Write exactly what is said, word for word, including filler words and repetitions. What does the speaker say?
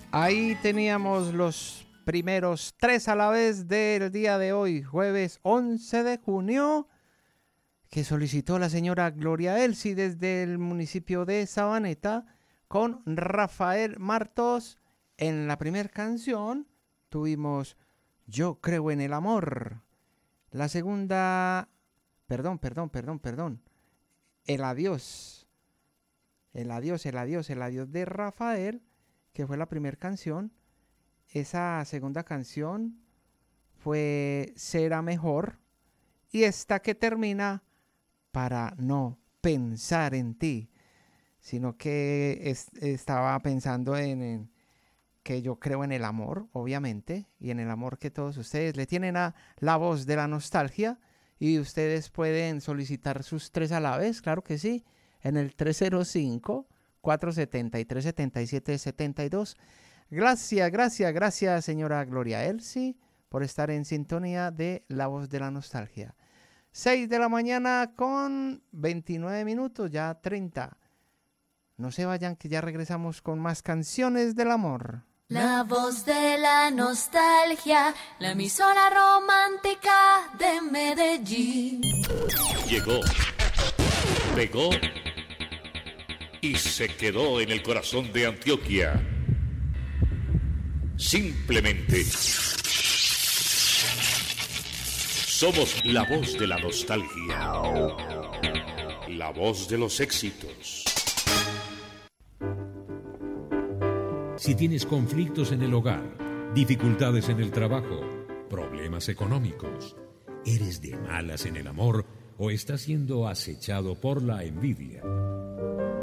Ahí teníamos los primeros tres a la vez del día de hoy, jueves once de junio, que solicitó la señora Gloria Elsi desde el municipio de Sabaneta, con Rafael Martos. En la primera canción tuvimos Yo creo en el amor. La segunda, perdón, perdón, perdón, perdón, El adiós. El adiós, el adiós, el adiós de Rafael, que fue la primera canción. Esa segunda canción fue Será Mejor. Y esta que termina, Para no pensar en ti. Sino que es, estaba pensando en, en que yo creo en el amor, obviamente, y en el amor que todos ustedes le tienen a La Voz de la Nostalgia. Y ustedes pueden solicitar sus tres a la vez, claro que sí, en el tres cero cinco, cuatro siete tres, siete siete siete dos. Gracias, gracias, gracias, señora Gloria Elsi, por estar en sintonía de La Voz de la Nostalgia. seis de la mañana con veintinueve minutos, ya treinta. No se vayan, que ya regresamos con más canciones del amor. La Voz de la Nostalgia, la emisora romántica de Medellín. Llegó, pegó y se quedó en el corazón de Antioquia. Simplemente somos la voz de la nostalgia, la voz de los éxitos. Si tienes conflictos en el hogar, dificultades en el trabajo, problemas económicos, eres de malas en el amor o estás siendo acechado por la envidia,